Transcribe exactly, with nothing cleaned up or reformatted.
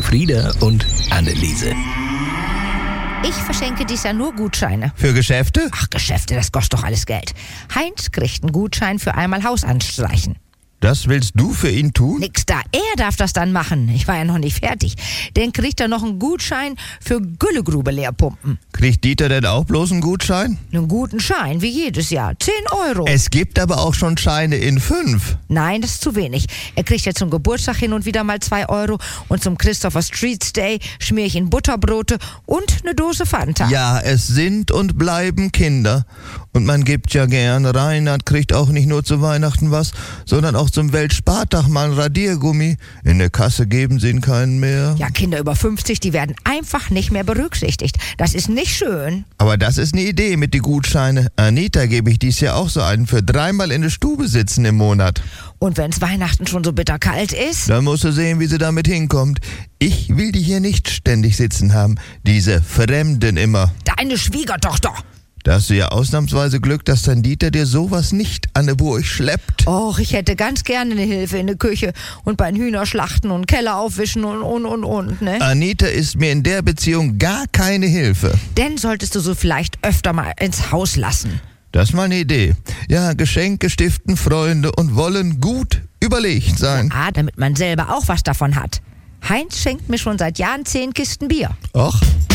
Frieda und Anneliese. Ich verschenke dies Jahr nur Gutscheine. Für Geschäfte? Ach, Geschäfte, das kostet doch alles Geld. Heinz kriegt einen Gutschein für einmal Haus anstreichen. Das willst du für ihn tun? Nix da, er darf das dann machen. Ich war ja noch nicht fertig. Dann kriegt er noch einen Gutschein für Güllegrube leerpumpen. Kriegt Dieter denn auch bloß einen Gutschein? Einen guten Schein, wie jedes Jahr. Zehn Euro. Es gibt aber auch schon Scheine in fünf. Nein, das ist zu wenig. Er kriegt ja zum Geburtstag hin und wieder mal zwei Euro und zum Christopher Streets Day schmier ich ihn Butterbrote und eine Dose Fanta. Ja, es sind und bleiben Kinder. Und man gibt ja gern. Reinhard kriegt auch nicht nur zu Weihnachten was, sondern auch zum Weltspartag mal ein Radiergummi. In der Kasse geben sie ihn keinen mehr. Ja, Kinder über fünfzig, die werden einfach nicht mehr berücksichtigt. Das ist nicht schön. Aber das ist eine Idee mit die Gutscheine. Anita gebe ich dies Jahr auch so einen für dreimal in der Stube sitzen im Monat. Und wenn's Weihnachten schon so bitterkalt ist? Dann musst du sehen, wie sie damit hinkommt. Ich will die hier nicht ständig sitzen haben. Diese Fremden immer. Deine Schwiegertochter. Da hast du ja ausnahmsweise Glück, dass dein Dieter dir sowas nicht an der Burg schleppt. Och, ich hätte ganz gerne eine Hilfe in der Küche und beim Hühnerschlachten und Keller aufwischen und und und und, ne? Anita ist mir in der Beziehung gar keine Hilfe. Denn solltest du so vielleicht öfter mal ins Haus lassen. Das ist mal eine Idee. Ja, Geschenke stiften Freunde und wollen gut überlegt sein. Ah, damit man selber auch was davon hat. Heinz schenkt mir schon seit Jahren zehn Kisten Bier. Och.